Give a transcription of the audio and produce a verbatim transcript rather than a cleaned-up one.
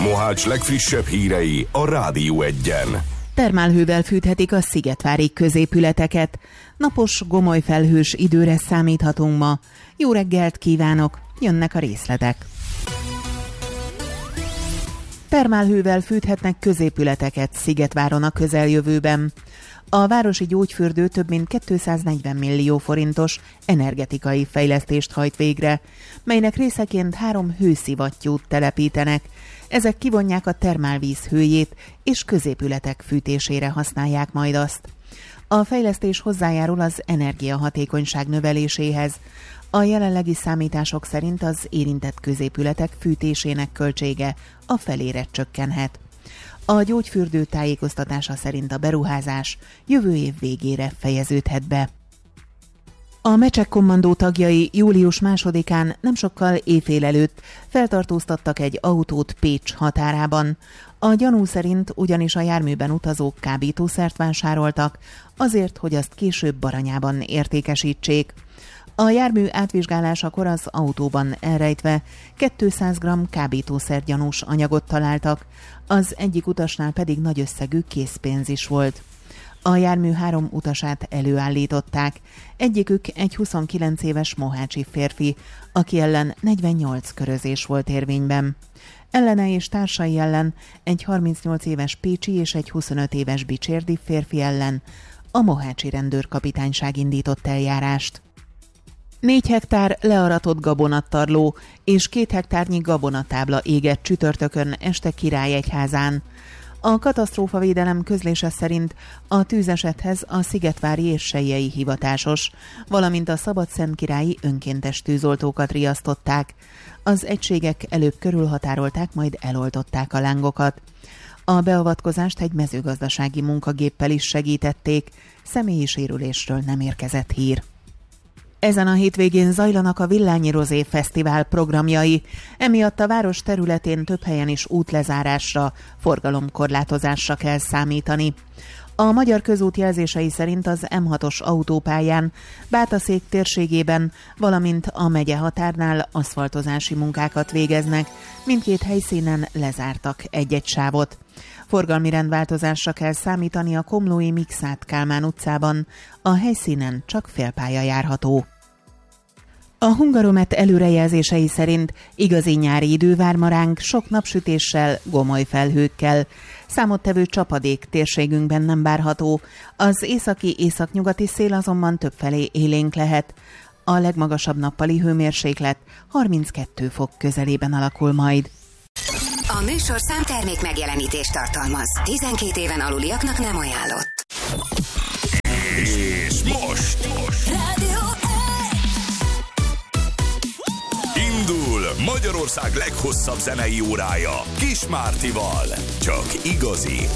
Mohács legfrissebb hírei a Rádió Egyen. Termálhővel fűthetik a szigetvári középületeket. Napos, gomoly felhős időre számíthatunk ma. Jó reggelt kívánok, jönnek a részletek. Termálhővel fűthetnek középületeket Szigetváron a közeljövőben. A városi gyógyfürdő több mint kétszáznegyven millió forintos energetikai fejlesztést hajt végre, melynek részeként három hőszivattyút telepítenek. Ezek kivonják a termálvíz hőjét, és középületek fűtésére használják majd azt. A fejlesztés hozzájárul az energiahatékonyság növeléséhez. A jelenlegi számítások szerint az érintett középületek fűtésének költsége a felére csökkenhet. A gyógyfürdő tájékoztatása szerint a beruházás jövő év végére fejeződhet be. A Mecsek kommandó tagjai július másodikán nem sokkal éjfél előtt feltartóztattak egy autót Pécs határában. A gyanú szerint ugyanis a járműben utazók kábítószert vásároltak, azért, hogy azt később Baranyában értékesítsék. A jármű átvizsgálásakor az autóban elrejtve kétszáz gramm kábítószergyanús anyagot találtak, az egyik utasnál pedig nagy összegű készpénz is volt. A jármű három utasát előállították, egyikük egy huszonkilenc éves mohácsi férfi, aki ellen negyvennyolc körözés volt érvényben. Ellene és társai ellen egy harmincnyolc éves pécsi és egy huszonöt éves bicsérdi férfi ellen a mohácsi rendőrkapitányság indított eljárást. Négy hektár learatott gabonattarló és két hektárnyi gabonatábla égett csütörtökön este Királyegyházán. A katasztrófavédelem közlése szerint a tűzesethez a szigetvári és selyei hivatásos, valamint a szabadszentkirályi önkéntes tűzoltókat riasztották. Az egységek előbb körülhatárolták, majd eloltották a lángokat. A beavatkozást egy mezőgazdasági munkagéppel is segítették, személyi sérülésről nem érkezett hír. Ezen a hétvégén zajlanak a Villányi Rozé Fesztivál programjai, emiatt a város területén több helyen is útlezárásra, forgalomkorlátozásra kell számítani. A Magyar Közút jelzései szerint az M hatos autópályán, Bátaszék térségében, valamint a megye határnál aszfaltozási munkákat végeznek, mindkét helyszínen lezártak egy-egy sávot. Forgalmi rendváltozásra kell számítani a komlói Mikszáth Kálmán utcában, a helyszínen csak félpálya járható. A Hungaromet előrejelzései szerint igazi nyári idő vár ma ránk, sok napsütéssel, gomoly felhőkkel. Számottevő csapadék térségünkben nem várható, az északi-északnyugati szél azonban többfelé élénk lehet. A legmagasabb nappali hőmérséklet harminckettő fok közelében alakul majd. A műsor számtermék megjelenítést tartalmaz. tizenkét éven aluliaknak nem ajánlott. És most, most. Rádió indul Magyarország leghosszabb zenei órája Kis Mártival. Csak igazi,